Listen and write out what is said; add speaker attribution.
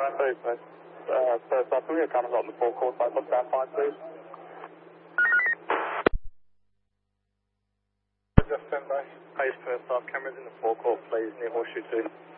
Speaker 1: Sorry, please. First off, we have cameras on the forecourt, side for stand by, please. Just stand by. Please, first off, cameras in the forecourt, please, near Horseshoe 2.